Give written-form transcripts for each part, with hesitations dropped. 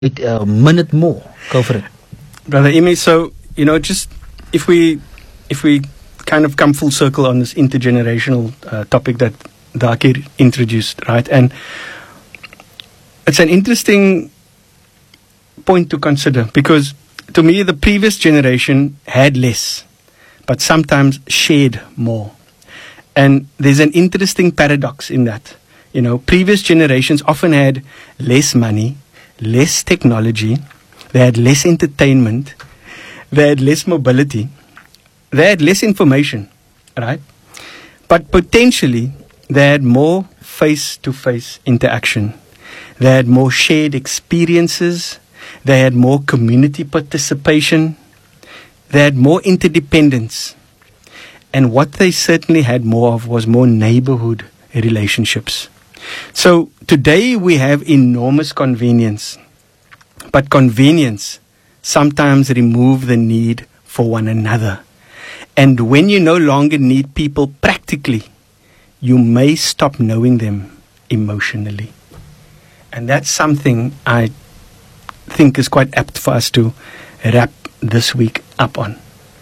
a minute more. Go for it. Brother Imi, so, just if we kind of come full circle on this intergenerational topic that Dakir introduced, right? And it's an interesting point to consider because to me, the previous generation had less, but sometimes shared more. And there's an interesting paradox in that. Previous generations often had less money, less technology, they had less entertainment, they had less mobility, they had less information, right? But potentially, they had more face-to-face interaction. They had more shared experiences. They had more community participation. They had more interdependence. And what they certainly had more of was more neighborhood relationships. So today we have enormous convenience. But convenience sometimes removes the need for one another. And when you no longer need people practically, you may stop knowing them emotionally. And that's something I think is quite apt for us to wrap this week up on.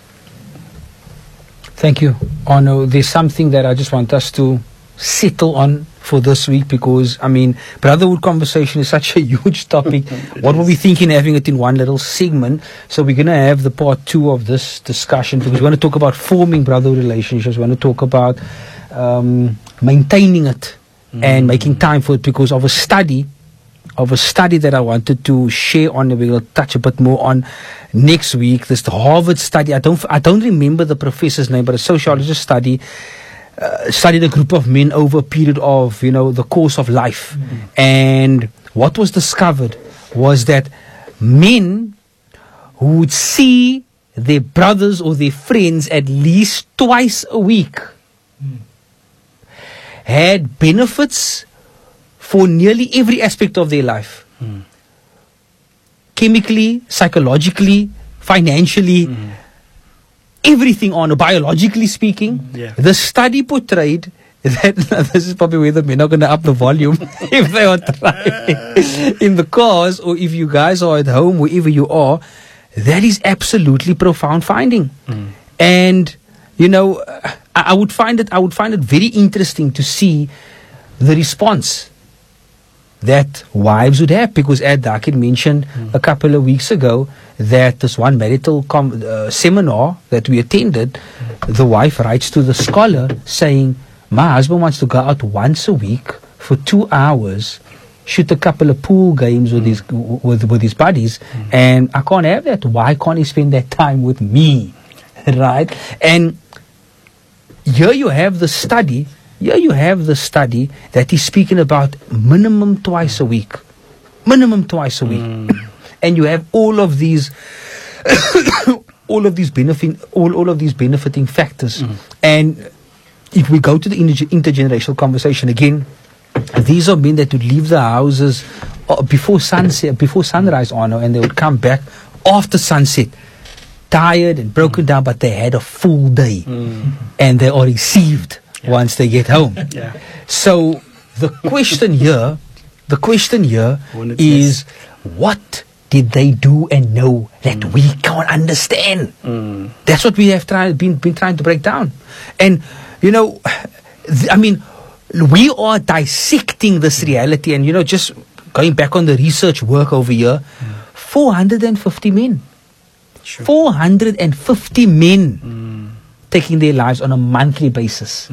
Thank you, Arno. There's something that I just want us to settle on for this week because, brotherhood conversation is such a huge topic. What were we thinking having it in one little segment? So we're going to have the part 2 of this discussion because we want to talk about forming brotherhood relationships. We want to talk about maintaining it and making time for it because of a study that I wanted to share on. We're going to touch a bit more on next week. This the Harvard study. I don't remember the professor's name, but a sociologist studied a group of men over a period of the course of life, and what was discovered was that men who would see their brothers or their friends at least twice a week had benefits for nearly every aspect of their life. Chemically, psychologically, financially, everything on, biologically speaking. The study portrayed that, this is probably where the men are going to up the volume if they are driving in the cars or if you guys are at home, wherever you are. That is absolutely profound finding. And, I would find it very interesting to see the response that wives would have, because as Dakir mentioned a couple of weeks ago that this one marital seminar that we attended, the wife writes to the scholar saying, my husband wants to go out once a week for 2 hours, shoot a couple of pool games with his buddies, and I can't have that. Why can't he spend that time with me? Right? And here you have the study that he's speaking about minimum twice a week. And you have all of these benefiting factors. And if we go to the intergenerational conversation again, these are men that would leave the houses before sunrise, and they would come back after sunset, tired and broken down, but they had a full day, and they are received once they get home. So the question here is, what did they do and know that we can't understand? That's what we have been trying to break down. And we are dissecting this reality, and just going back on the research work over here, 450 men. 450 men taking their lives on a monthly basis.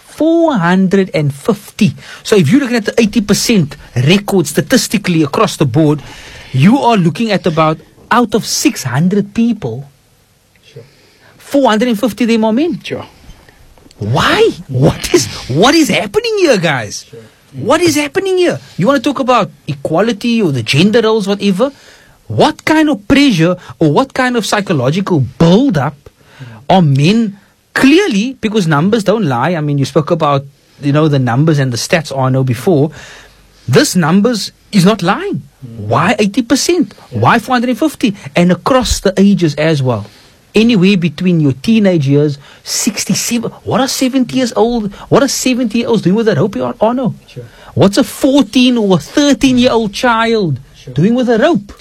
450. So if you're looking at the 80% record statistically across the board, you are looking at about out of 600 people, 450 of them are men. Why? What is happening here, guys? What is happening here? You want to talk about equality or the gender roles, whatever? What kind of pressure or what kind of psychological build-up are men? Clearly, because numbers don't lie. You spoke about, the numbers and the stats I know before. This numbers is not lying. Why 80%? Why 450? And across the ages as well. Anywhere between your teenage years, 67. What are 70 years old? What are 70-year-olds doing with that hope? What's a 14 or 13-year-old child doing with a rope.